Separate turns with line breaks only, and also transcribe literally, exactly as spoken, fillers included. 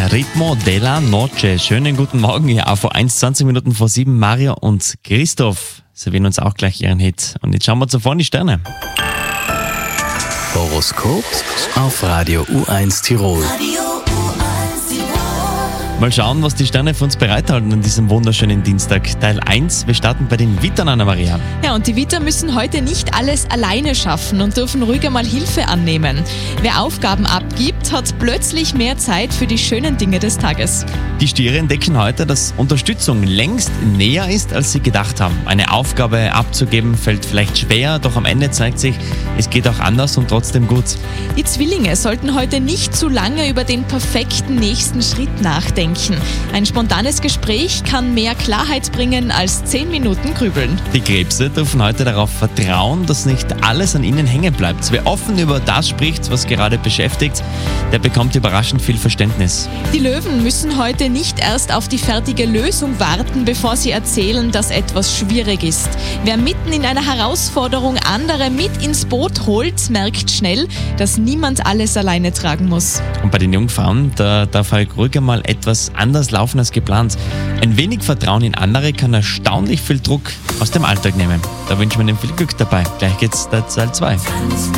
Ritmo della Noche. Schönen guten Morgen hier auf eins, zwanzig Minuten vor sieben. Mario und Christoph servieren uns auch gleich ihren Hit. Und jetzt schauen wir zuvor in die Sterne.
Horoskop auf Radio U eins Tirol.
Mal schauen, was die Sterne für uns bereithalten an diesem wunderschönen Dienstag. Teil eins, wir starten bei den Wittern, Anna-Maria.
Ja, und die Witter müssen heute nicht alles alleine schaffen und dürfen ruhiger mal Hilfe annehmen. Wer Aufgaben abgibt, hat plötzlich mehr Zeit für die schönen Dinge des Tages.
Die Stiere entdecken heute, dass Unterstützung längst näher ist, als sie gedacht haben. Eine Aufgabe abzugeben fällt vielleicht schwer, doch am Ende zeigt sich, es geht auch anders und trotzdem gut.
Die Zwillinge sollten heute nicht zu lange über den perfekten nächsten Schritt nachdenken. Ein spontanes Gespräch kann mehr Klarheit bringen als zehn Minuten grübeln.
Die Krebse dürfen heute darauf vertrauen, dass nicht alles an ihnen hängen bleibt. Wer offen über das spricht, was gerade beschäftigt, der bekommt überraschend viel Verständnis.
Die Löwen müssen heute nicht erst auf die fertige Lösung warten, bevor sie erzählen, dass etwas schwierig ist. Wer mitten in einer Herausforderung andere mit ins Boot holt, merkt schnell, dass niemand alles alleine tragen muss.
Und bei den Jungfrauen, da darf halt ruhiger mal etwas anders laufen als geplant. Ein wenig Vertrauen in andere kann erstaunlich viel Druck aus dem Alltag nehmen. Da wünschen wir Ihnen viel Glück dabei. Gleich geht's der Teil zwei.